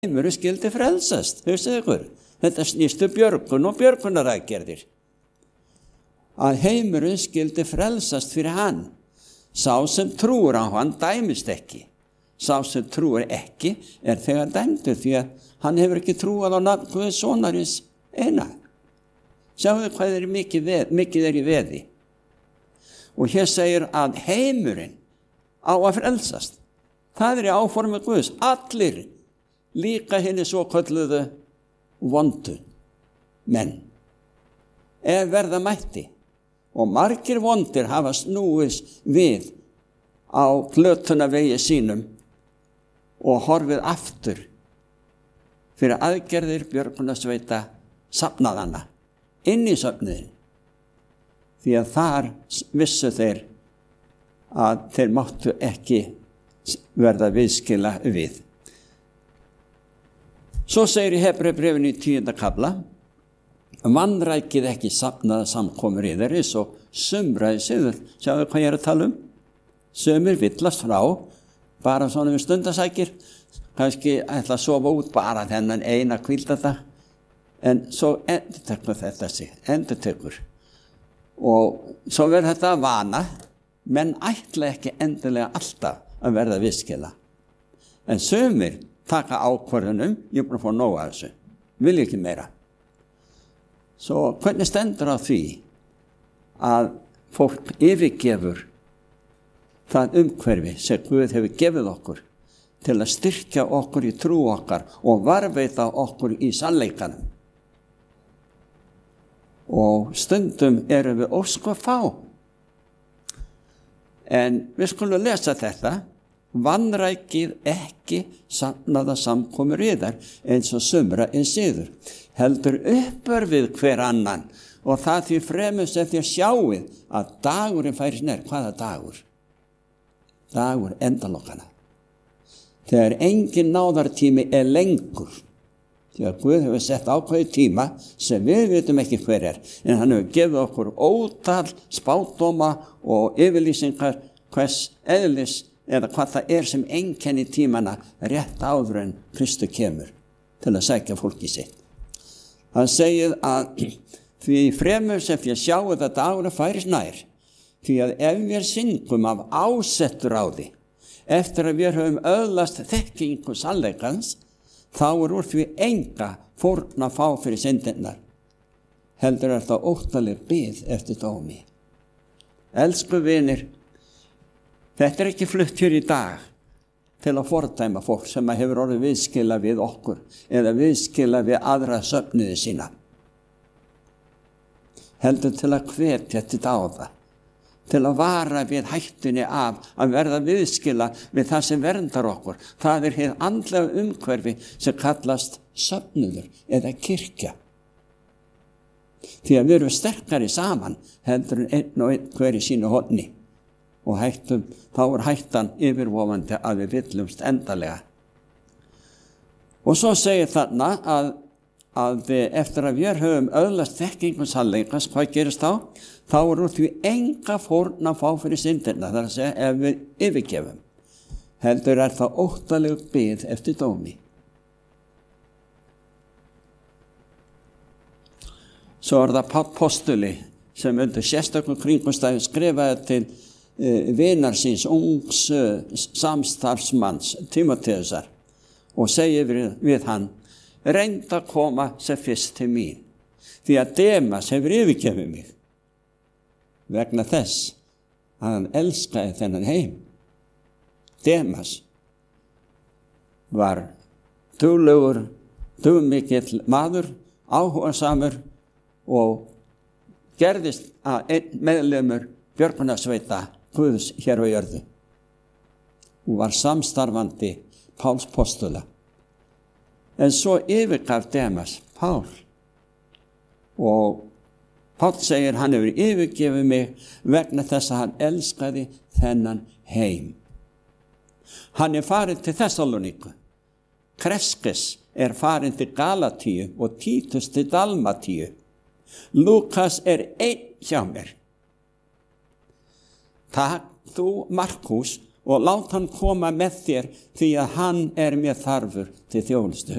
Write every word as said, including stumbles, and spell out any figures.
heimurinn skyldi frelsast, hugsið ykkur. Þetta snýstu björgun og björgunaraðgerðir. Að heimurinn skyldi frelsast fyrir hann. Sá sem trúir á hann dæmist ekki. Sá sem trúir ekki er þegar dæmdur því að hann hefur ekki trúað á nafn Guðs sonarins eina. Sjáðu hvað er mikið, veð, mikið er í veði. Og hér segir að heimurinn á að frelsast. Það er í áformi Guðs. Allir, líka henni svo kölluðu vondu menn. Ef verða mætti. Og margir vondir hafa snúist við á glötunavegi sínum og horfið aftur fyrir aðgerðir björgunarsveita safnaðanna inn í söfniðin. Því að þar vissu þeir að þeir máttu ekki verða viðskila við. Svo segir í Hebreubréfinu í tíunda kafla: Vanrækið ekki safnaða samkomur yðar eins og sumraði siður. Sjáðu hvað ég er að tala um? Sumir villast frá, bara svona við stundasækir, kannski ætla að sofa út bara þennan eina hvíldardag, en svo endurtekur þetta sig, endurtekur. Og svo verður þetta að vana, menn ætla ekki endilega alltaf að verða viðskila. En sumir taka ákvörðunum, ég er búin að fá nóg af þessu, vil ég ekki meira. Svo hvernig stendur á því að fólk yfirgefur það umhverfi sem Guð hefur gefið okkur til að styrkja okkur í trú okkar og varðveita okkur í sannleikanum. Og stundum erum við ósko fá. En við skulum lesa þetta: Vanrækið ekki safnaða samkomur yðar eins og sumra er siður, heldur uppör við hver annan, og það því fremur sem þér sjáið að dagurinn færis nær. Hvaða dagur? Dagur endalokkana. Þegar engin náðartími er lengur, því að Guð hefur sett ákveðið tíma sem við vitum ekki hver er, en hann hefur gefið okkur ótal spádóma og yfirlýsingar hvers eðlis eða hvað það er sem einkenni tímana rétt áður en Kristu kemur til að sækja fólki sitt. Hann segir að því fremur sem ég sjáu að dagurinn færis nær, því að ef við syngum af ásettur á því, eftir að við höfum öðlast þekkingu sannleikans, þá er úr því enga fórn að fá fyrir syndirnar. Heldur er það óttaleg bið eftir dómi. Elsku vinir, þetta er ekki flutt hér í dag til að fordæma fólk sem hefur orðið viðskila við okkur eða viðskila við aðra söfniði sína. Heldur til að hvetja til dáða, til að vara við hættunni af að verða viðskila við það sem verndar okkur. Það er hið andlega umhverfi sem kallast söfnuður eða kirkja. Því að við erum sterkari saman heldur en einn og einn hver í sínu horni. Og hættum, þá er hættan yfirvofandi að við villumst endalega. Og svo segir þarna að, að eftir að við höfum öðlast þekkingu sannleikans, hvað gerist þá? Þá er úr því enga fórn að fá fyrir syndirna, það er að segja ef við yfirgefum. Heldur er það óttaleg bið eftir dómi. Svo er það apostuli sem undir sérstökum kringumstæðum skrifaði til vinar síns ungs samstarfsmanns Tímóteusar og segir við, við hann: reynd að koma sem fyrst til mín, því að Demas hefur yfirgefið mig vegna þess að hann elskaði þennan heim. Demas var duglegur, dugmikill maður, áhugasamur og gerðist að einn meðlimur björgunarsveita Guðs hér á jörðu. Hún var samstarfandi Páls postula. En svo yfirgaf Demas Pál. Og Pál segir hann hefur yfirgefið mig vegna þess að hann elskaði þennan heim. Hann er farin til Þessalóníku. Kreskes er farin til Galatíu og Títus til Dalmatíu. Lúkas er einn hjá mér. Takk þú Markús og lát hann koma með þér því að hann er mér þarfur til þjónustu.